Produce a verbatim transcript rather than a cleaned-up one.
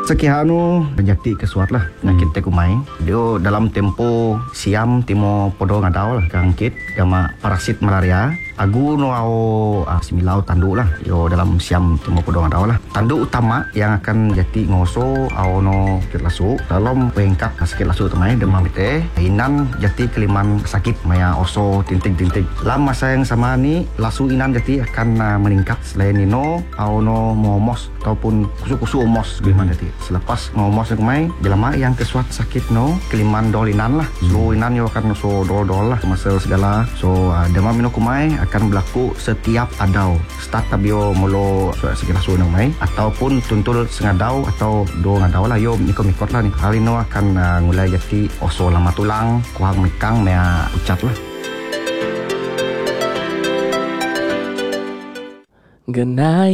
Sekian nu jati kesuat lah penyakit hmm. kumai. Dia dalam tempo siam timo podo ngadau lah kangkit gama parasit malaria. Agu no au uh, similau tanduk lah yo dalam siam timo podo ngadau lah. Tanduk utama yang akan jati ngoso au no sakit lasu dalam pengkap sakit lasu temai demam bete inan jati keliman sakit maya oso tintik-tintik. Dalam masa yang sama ni lasu inan jati akan uh, meningkat selain ino au no momos ataupun kusu-kusu omos gimana jati. Selepas ngomos kumai jelema yang kesuat sakit no keliman dolinan lah. So inan yo akan so dol-dol lah masa segala. So uh, demam ino kumai akan berlaku setiap adau. Start tabio molo sakit lasu no kumai ataupun tuntul sengadau atau do ngadau lah yo mikot-mikot lah ni. Hal ino akan uh, mulai jati oso lama tulang, kuang mikang mea ucat lah. Genai